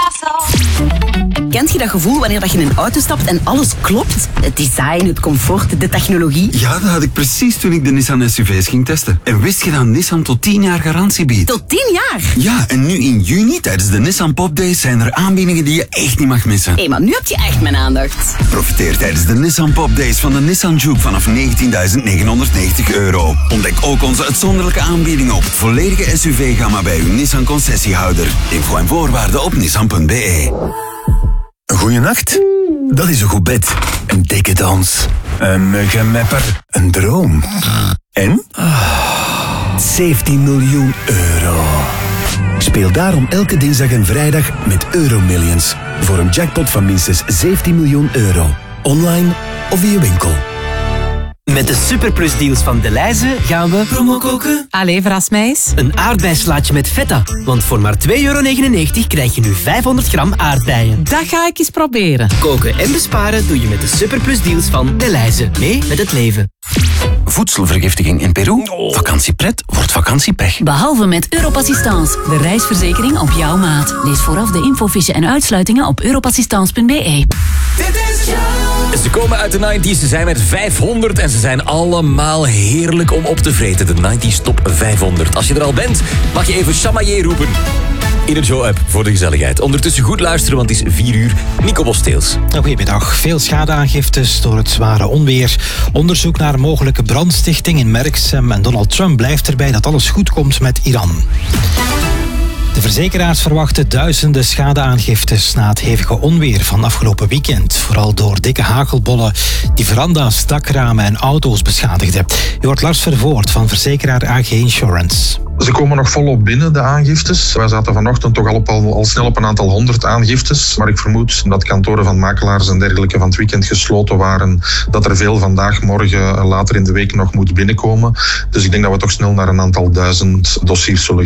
Kent je dat gevoel wanneer je in een auto stapt en alles klopt? Het design, het comfort, de technologie. Ja, dat had ik precies toen ik de Nissan SUV's ging testen. En wist je dat Nissan tot 10 jaar garantie biedt? Tot 10 jaar? Ja, en nu in juni tijdens de Nissan Pop Days zijn er aanbiedingen die je echt niet mag missen. Hé, maar nu heb je echt mijn aandacht. Profiteer tijdens de Nissan Pop Days van de Nissan Juke vanaf €19.990. Ontdek ook onze uitzonderlijke aanbiedingen op het volledige SUV-gamma bij uw Nissan concessiehouder. Info en voorwaarden op nissan.be. Een goeie nacht? Dat is een goed bed. Een dikke dans. Een muggenmepper. Een droom. En? 17 miljoen euro. Speel daarom elke dinsdag en vrijdag met Euromillions. Voor een jackpot van minstens 17 miljoen euro. Online of via winkel. Met de superplusdeals van Delhaize gaan we promo koken. Allee, verras mij eens. Een aardbeislaatje met feta. Want voor maar €2,99 krijg je nu 500 gram aardbeien. Dat ga ik eens proberen. Koken en besparen doe je met de superplusdeals van Delhaize. Mee met het leven. Voedselvergiftiging in Peru? Vakantiepret wordt vakantiepech. Behalve met Europassistance, de reisverzekering op jouw maat. Lees vooraf de infofiche en uitsluitingen op europassistance.be. Ze komen uit de 90s, ze zijn met 500 en ze zijn allemaal heerlijk om op te vreten. De 90s Top 500. Als je er al bent, mag je even Chamaillé roepen. In de Joe-app voor de gezelligheid. Ondertussen goed luisteren, want het is 4 uur. Nico Bosteels. Goedemiddag. Veel schadeaangiftes door het zware onweer. Onderzoek naar mogelijke brandstichting in Merksem. En Donald Trump blijft erbij dat alles goed komt met Iran. De verzekeraars verwachten duizenden schadeaangiftes na het hevige onweer van afgelopen weekend. Vooral door dikke hagelbollen die veranda's, dakramen en auto's beschadigden. Je hoort Lars Vervoort van verzekeraar AG Insurance. Ze komen nog volop binnen, de aangiftes. Wij zaten vanochtend toch al snel op een aantal 100 aangiftes. Maar ik vermoed dat kantoren van makelaars en dergelijke van het weekend gesloten waren. Dat er veel vandaag, morgen, later in de week nog moet binnenkomen. Dus ik denk dat we toch snel naar een aantal duizend dossiers zullen